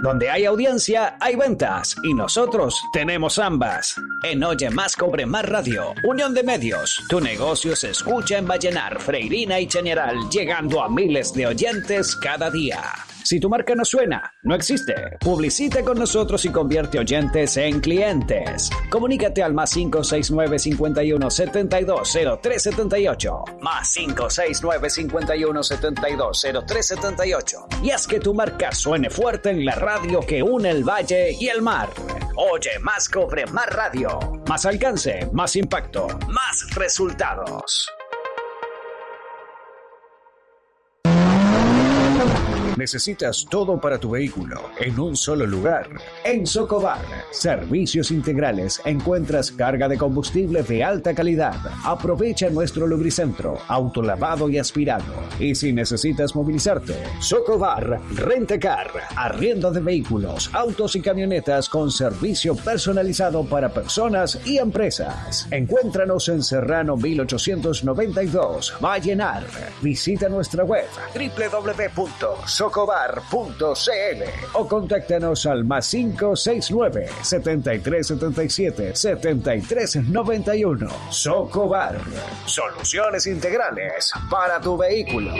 Donde hay audiencia, hay ventas. Y nosotros tenemos ambas. En Oye Más Cobre Más Radio, Unión de Medios, tu negocio se escucha en Vallenar, Freirina y Chañaral, llegando a miles de oyentes cada día. Si tu marca no suena, no existe. Publicita con nosotros y convierte oyentes en clientes. Comunícate al +569 51 72 03 78. +569 51 72 03 78. Y haz que tu marca suene fuerte en la radio que une el valle y el mar. Oye Más Cobre Más Radio. Más alcance, más impacto, más resultados. Necesitas todo para tu vehículo en un solo lugar. En Socovar, servicios integrales. Encuentras carga de combustible de alta calidad. Aprovecha nuestro lubricentro, autolavado y aspirado. Y si necesitas movilizarte, Socovar Rentacar, arriendo de vehículos, autos y camionetas con servicio personalizado para personas y empresas. Encuéntranos en Serrano 1892, Vallenar. Visita nuestra web www.socovar.cl o contáctanos al +569 7377 7391. Socovar, soluciones integrales para tu vehículo.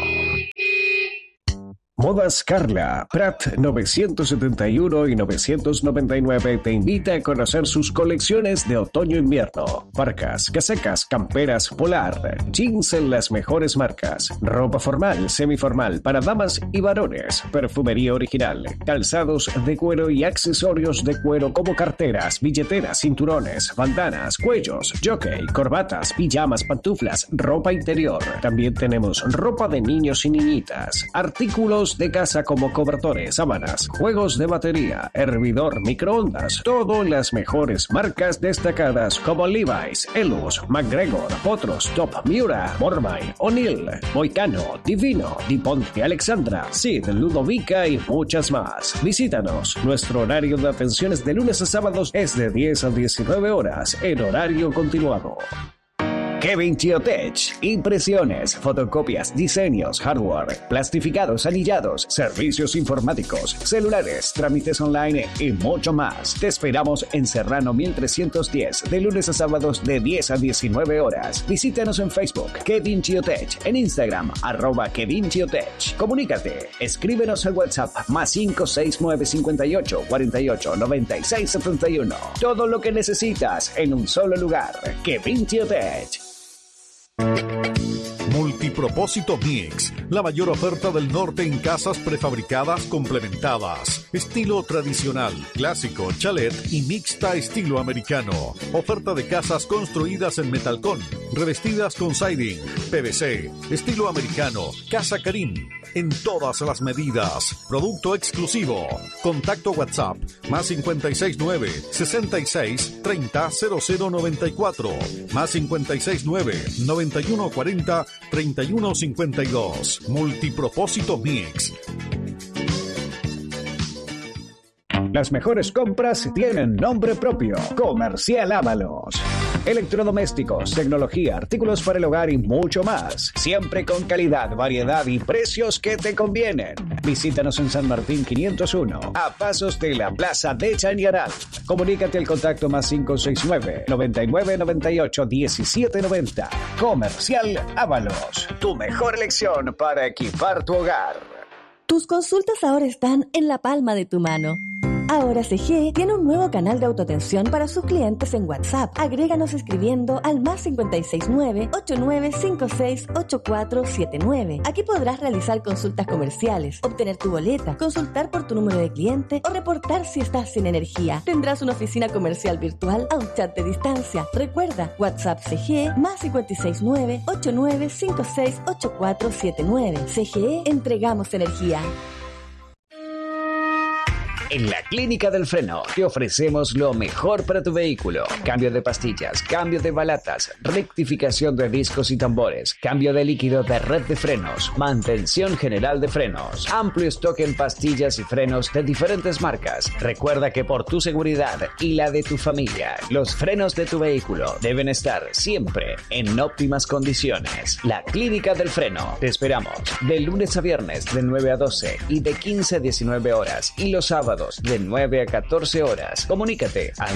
Modas Carla, Prat 971 y 999 te invita a conocer sus colecciones de otoño-invierno. Parcas, casacas, camperas, polar, jeans en las mejores marcas, ropa formal, semiformal para damas y varones, perfumería original, calzados de cuero y accesorios de cuero como carteras, billeteras, cinturones, bandanas, cuellos, jockey, corbatas, pijamas, pantuflas, ropa interior. También tenemos ropa de niños y niñitas, artículos de casa como cobertores, sábanas, juegos de batería, hervidor, microondas, todo en las mejores marcas destacadas como Levi's, Elus, McGregor, Potros, Top, Miura, Mormay, O'Neill, Moicano, Divino, DuPont y Alexandra, Sid, Ludovica y muchas más. Visítanos. Nuestro horario de atenciones de lunes a sábados es de 10 a 19 horas en horario continuado. Kevin Chiotech, impresiones, fotocopias, diseños, hardware, plastificados, anillados, servicios informáticos, celulares, trámites online y mucho más. Te esperamos en Serrano 1310, de lunes a sábados de 10 a 19 horas. Visítanos en Facebook, Kevin Chiotech, en Instagram, @Kevin Chiotech. Comunícate, escríbenos al WhatsApp +569 58 48 96 71. Todo lo que necesitas en un solo lugar. Kevin Chiotech. Multipropósito Mix, la mayor oferta del norte en casas prefabricadas complementadas, estilo tradicional, clásico, chalet y mixta estilo americano. Oferta de casas construidas en metalcón, revestidas con siding, PVC, estilo americano, Casa Karim, en todas las medidas. Producto exclusivo. Contacto WhatsApp +569 66 30 0094, +569 9140 3152. Multipropósito Mix. Las mejores compras tienen nombre propio. Comercial Ábalos. Electrodomésticos, tecnología, artículos para el hogar y mucho más. Siempre con calidad, variedad y precios que te convienen. Visítanos en San Martín 501, a pasos de la Plaza de Chañaral. Comunícate al contacto +569 99 98 17 90. Comercial Ábalos. Tu mejor elección para equipar tu hogar. Tus consultas ahora están en la palma de tu mano. Ahora CG tiene un nuevo canal de autoatención para sus clientes en WhatsApp. Agréganos escribiendo al +569 8956 8479. Aquí podrás realizar consultas comerciales, obtener tu boleta, consultar por tu número de cliente o reportar si estás sin energía. Tendrás una oficina comercial virtual a un chat de distancia. Recuerda, WhatsApp CG +569 8956 8479. CGE, entregamos energía. En la Clínica del Freno te ofrecemos lo mejor para tu vehículo. Cambio de pastillas, cambio de balatas, rectificación de discos y tambores, cambio de líquido de red de frenos, mantención general de frenos, amplio stock en pastillas y frenos de diferentes marcas. Recuerda que por tu seguridad y la de tu familia, los frenos de tu vehículo deben estar siempre en óptimas condiciones. La Clínica del Freno. Te esperamos de lunes a viernes de 9 a 12 y de 15 a 19 horas y los sábados sábados de 9 a 14 horas. Comunícate al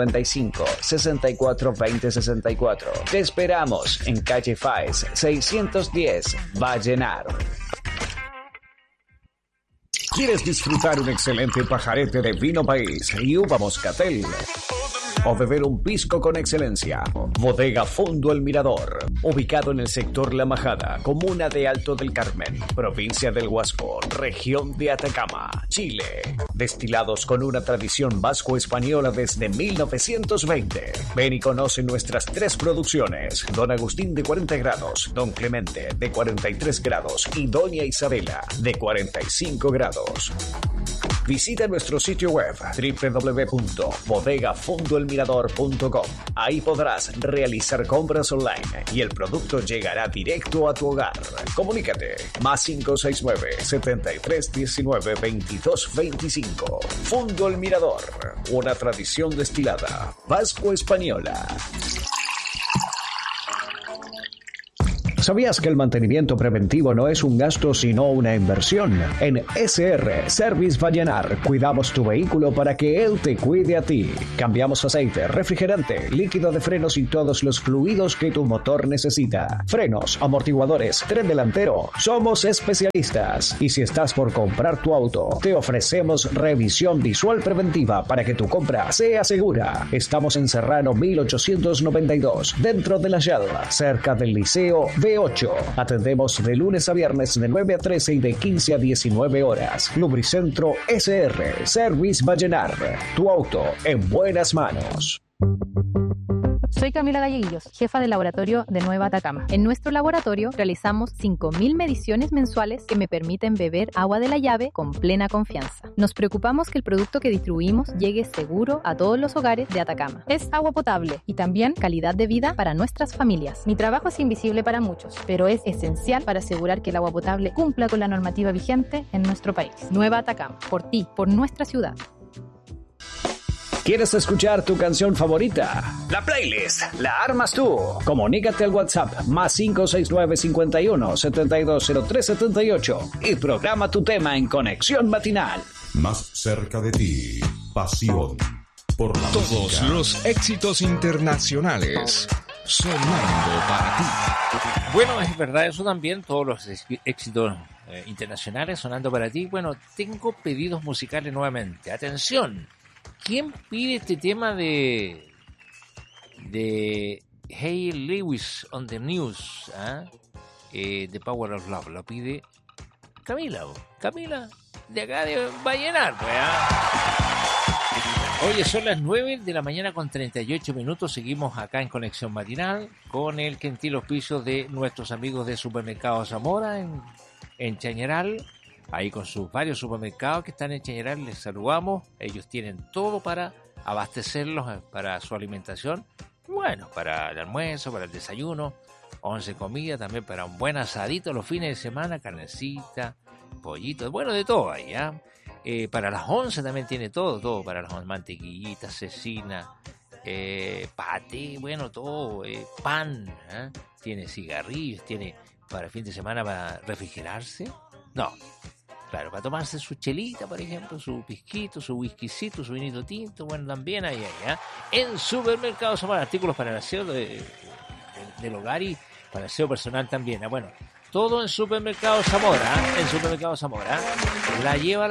995-642064. Te esperamos en calle Faes 610, Vallenar. ¿Quieres disfrutar un excelente pajarete de vino país y uva moscatel? ¿O beber un pisco con excelencia? Bodega Fondo El Mirador, ubicado en el sector La Majada, comuna de Alto del Carmen, provincia del Huasco, región de Atacama, Chile. Destilados con una tradición vasco-española desde 1920. Ven y conoce nuestras 3 producciones: Don Agustín de 40 grados, Don Clemente de 43 grados y Doña Isabela de 45 grados. Visita nuestro sitio web www.bodegafondoelmirador.com. Ahí podrás realizar compras online y el producto llegará directo a tu hogar. Comunícate más 569-7319-2225. Fondo El Mirador, una tradición destilada vasco-española. ¿Sabías que el mantenimiento preventivo no es un gasto sino una inversión? En SR Service Vallenar cuidamos tu vehículo para que él te cuide a ti. Cambiamos aceite, refrigerante, líquido de frenos y todos los fluidos que tu motor necesita. Frenos, amortiguadores, tren delantero. Somos especialistas. Y si estás por comprar tu auto, te ofrecemos revisión visual preventiva para que tu compra sea segura. Estamos en Serrano 1892, dentro de la Yalva, cerca del Liceo B8. Atendemos de lunes a viernes de 9 a 13 y de 15 a 19 horas. Lubricentro SR Service Vallenar. Tu auto en buenas manos. Soy Camila Galleguillos, jefa del laboratorio de Nueva Atacama. En nuestro laboratorio realizamos 5.000 mediciones mensuales que me permiten beber agua de la llave con plena confianza. Nos preocupamos que el producto que distribuimos llegue seguro a todos los hogares de Atacama. Es agua potable y también calidad de vida para nuestras familias. Mi trabajo es invisible para muchos, pero es esencial para asegurar que el agua potable cumpla con la normativa vigente en nuestro país. Nueva Atacama, por ti, por nuestra ciudad. ¿Quieres escuchar tu canción favorita? La playlist la armas tú. Comunícate al WhatsApp más 569-51-720378 y programa tu tema en Conexión Matinal. Más cerca de ti, pasión por la Todos música. los éxitos internacionales sonando para ti. Bueno, es verdad eso también, todos los éxitos internacionales sonando para ti. Bueno, tengo pedidos musicales nuevamente. Atención. ¿Quién pide este tema de Hey Lewis on the News? The Power of Love. Lo pide Camila. Camila, de acá de Vallenar. Pues, Oye, son las 9 de la mañana con 38 minutos. Seguimos acá en Conexión Matinal con el gentil auspicio de nuestros amigos de Supermercado Zamora en Chañaral. Ahí con sus varios supermercados que están en Chañaral, les saludamos. Ellos tienen todo para abastecerlos para su alimentación. Bueno, para el almuerzo, para el desayuno, 11 comidas, también para un buen asadito los fines de semana, carnecita, pollito, bueno, de todo ahí, ¿ya? Para las 11 también tiene todo para las mantequillitas, cecina, paté, bueno, todo, pan, ¿eh? Tiene cigarrillos, tiene para el fin de semana para refrigerarse. No, claro, para tomarse su chelita, por ejemplo, su pisquito, su whiskycito, su vinito tinto, bueno, también ahí, ¿eh? En Supermercados Zamora, artículos para el aseo del hogar y para el aseo personal también, bueno, todo en Supermercados Zamora, en Supermercados Zamora, la lleva.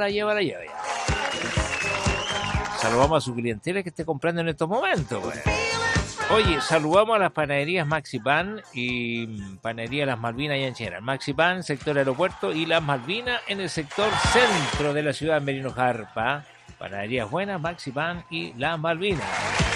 Saludamos a su clientela que esté comprando en estos momentos, pues. Oye, saludamos a las panaderías Maxi Pan y Panadería Las Malvinas allá en Chañaral. Maxi Pan, sector aeropuerto, y Las Malvinas en el sector centro de la ciudad de Merino Jarpa. Panaderías buenas, Maxi Pan y Las Malvinas.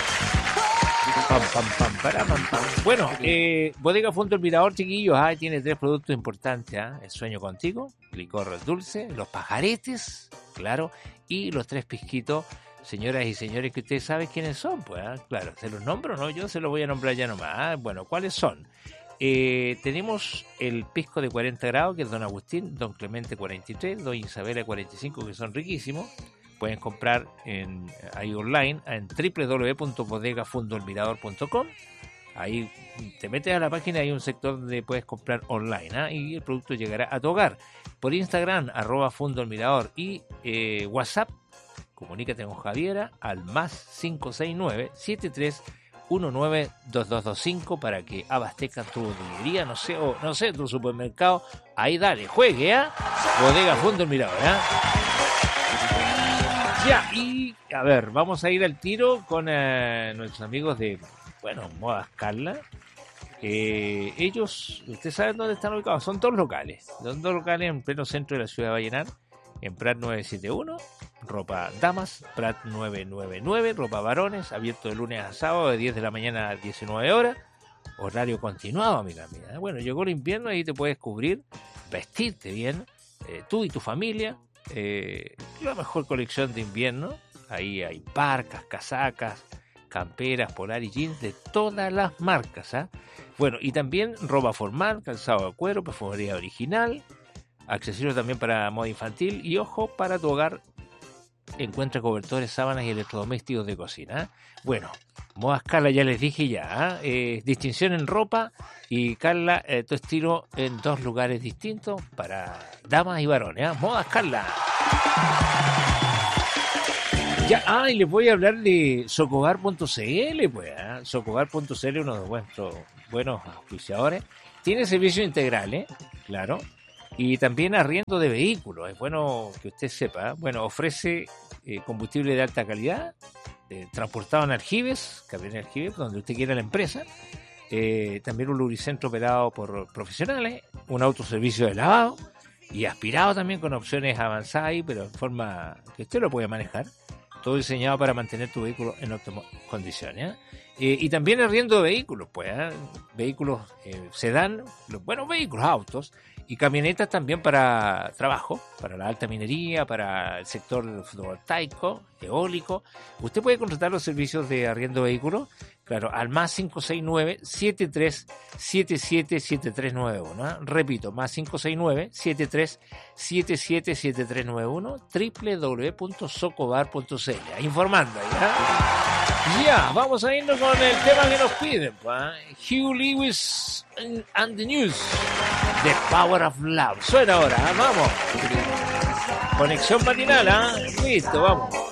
Bueno, Bodega Fondo El Mirador, chiquillos, tiene 3 productos importantes, El Sueño Contigo, licor dulce, los pajaretes, claro, y los 3 pisquitos. Señoras y señores, que ustedes saben quiénes son, pues, claro, ¿se los nombro o no? Yo se los voy a nombrar ya nomás. Bueno, ¿cuáles son? Tenemos el pisco de 40 grados, que es Don Agustín, Don Clemente 43, Doña Isabela 45, que son riquísimos. Pueden comprar ahí online en www.bodegafondoelmirador.com. Ahí te metes a la página, hay un sector donde puedes comprar online, y el producto llegará a tu hogar. Por Instagram, @fondoelmirador, y WhatsApp comunícate con Javiera al más 569-7319-2225 para que abastezcan tu botellería, no sé, tu supermercado. Ahí dale, juegue, Bodega Fondo El Mirador, Ya, y a ver, vamos a ir al tiro con nuestros amigos de, Modas Carla. Ellos, ¿ustedes saben dónde están ubicados? Son dos locales en pleno centro de la ciudad de Vallenar, en Prat 971, ropa damas, Prat 999, ropa varones, abierto de lunes a sábado de 10 de la mañana a 19 horas, horario continuado, amiga mía. Bueno, llegó el invierno y te puedes cubrir, vestirte bien, tú y tu familia, la mejor colección de invierno. Ahí hay parcas, casacas, camperas, polar y jeans de todas las marcas, Bueno, y también ropa formal, calzado de cuero, perfumería original, accesorios también para moda infantil y, ojo, para tu hogar encuentra cobertores, sábanas y electrodomésticos de cocina. Bueno, Modas Carla ya les dije distinción en ropa y Carla, tu estilo en dos lugares distintos para damas y varones, Modas Carla. Ya, y les voy a hablar de Socogar.cl, pues, Socogar.cl, uno de nuestros buenos auspiciadores. Tiene servicio integral, claro, y también arriendo de vehículos. Es bueno que usted sepa, ofrece combustible de alta calidad, transportado en aljibes, camiones aljibes, donde usted quiera la empresa. También un lubricentro operado por profesionales, un autoservicio de lavado y aspirado también con opciones avanzadas ahí, pero en forma que usted lo puede manejar. Todo diseñado para mantener tu vehículo en óptimas condiciones. Y también arriendo de vehículos, vehículos sedán, los buenos vehículos, autos, y camionetas también para trabajo, para la alta minería, para el sector fotovoltaico, eólico. Usted puede contratar los servicios de arriendo de vehículos, claro, al más 569-7377-7391. Repito, más 569-7377-7391, www.socobar.cl. Informando ahí, Ya, vamos a irnos con el tema que nos piden, Hugh Lewis and the News, The Power of Love. Suena ahora, vamos. Conexión matinal, listo, vamos.